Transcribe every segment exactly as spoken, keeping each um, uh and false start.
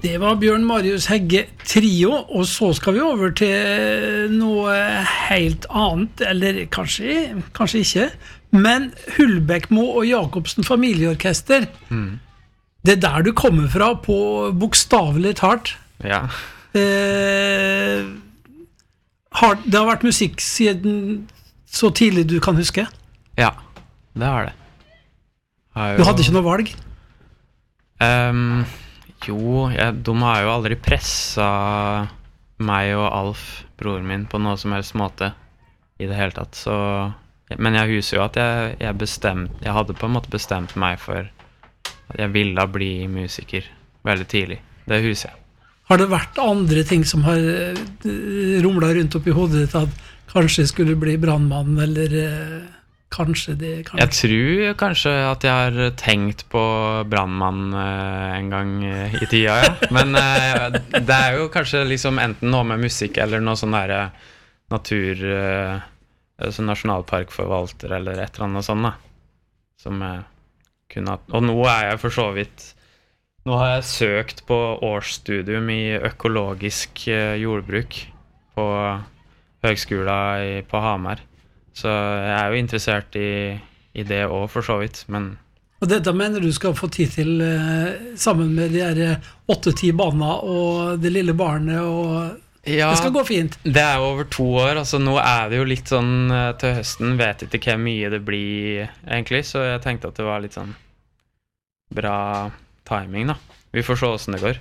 Det var Bjørn Marius Hegge Trio, og så skal vi over til noe helt annet, eller kanskje, kanskje ikke, men Hulbekmo og Jacobsen familieorkester. Mm. Det er der du kommer fra på bokstavelig talt. Ja. Eh, har, det har vært musikk siden så tidlig du kan huske? Ja, det har det. Har jo... Du hadde ikke noe valg? Um, jo, jeg, de har jo aldri presset meg og Alf, broren min, på noe som helst måte i det hele tatt. Så, men jeg husker jo at jeg, jeg, bestemt, jeg hadde på en måte bestemt meg for at jeg ville bli musiker veldig tidlig. Det husker jeg. Har det vært andre ting som har rumlet rundt opp i hodet ditt at kanskje skulle bli brandmann, eller kanskje det... Kanskje. Jeg tror kanskje at jeg har tenkt på brandmann en gang i tida, ja. Men det er jo kanskje liksom enten noe med musikk eller noe sånn der natur, altså nasjonalparkforvalter eller et eller annet sånt da. Som jeg kunne... Og nå er jeg for så vidt... Nå har jeg søkt på årsstudium i økologisk jordbruk på høgskolen på Hamar. Så jeg er jo interessert i, i det også, for så vidt, men... Og dette mener du skal få tid til eh, sammen med de her åtte-ti barna og det lille barnet, og ja, det skal gå fint? Det er jo over to år, altså nå er det jo litt sånn til høsten, vet ikke hvor mye det blir egentlig, så jeg tenkte at det var litt sånn bra timing da. Vi får se hvordan det går.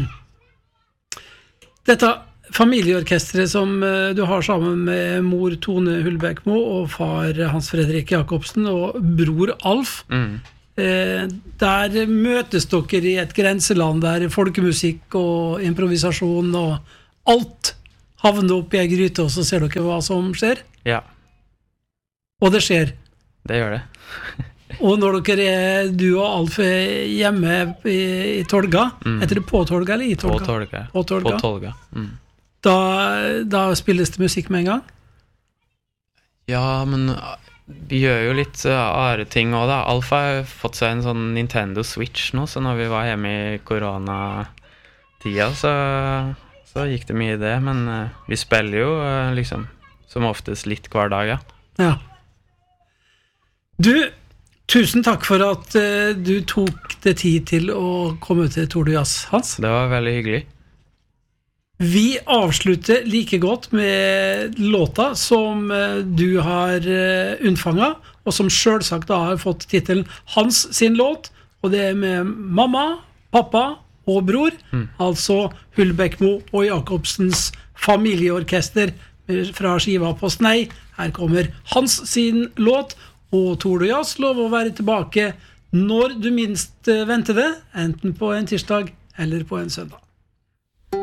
Mm. Dette familieorkestret som du har sammen med mor Tone Hulbekmo og far Hans Fredrik Jacobsen og bror Alf, mm. eh, der møtes dere i et grenseland der folkemusikk og improvisasjon og alt havner opp i en gryte, og så ser dere hva som skjer? Ja. Og det skjer? Det gjør det. Og når dere er, du og Alf er hjemme i, i Tolga, mm. heter det på Tolga eller i Tolga? På Tolga. På Tolga. På Tolga. Mm. Da, da spilles det musikk med en gang? Ja, men vi gjør jo litt uh, are ting også da. Alf har fått seg en sånn Nintendo Switch nå, så når vi var hjemme i koronatida, så, så gikk det mye i det. Men uh, vi spiller jo uh, liksom som oftest litt hver dag, ja. Ja. Du, tusen takk for at uh, du tok det tid til å komme til Tour de Jazz, Hans. Det var veldig hyggelig. Vi avslutter like godt med låta som du har unnfanget, og som selvsagt da har fått titelen Hans sin låt, og det er med mamma, pappa og bror, mm. altså Hulbekmo og Jacobsens familieorkester fra skiva på Snei. Her kommer Hans sin låt, og Tour de Jazz lover å være tilbake når du minst venter det, enten på en tirsdag eller på en søndag.